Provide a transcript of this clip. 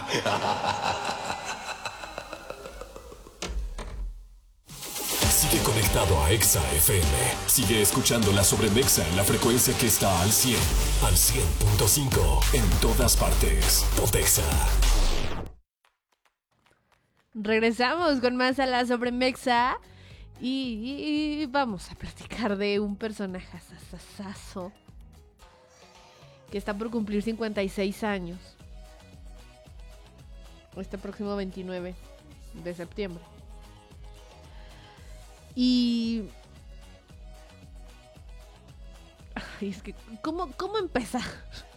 Sigue conectado a Exa FM. Sigue escuchando la Sobremexa en la frecuencia que está al 100. Al 100.5 en todas partes. Pontexa. Regresamos con más a la Sobremexa y vamos a platicar de un personaje sasasazo que está por cumplir 56 años este próximo 29 de septiembre. Y ay, es que ¿cómo empezar?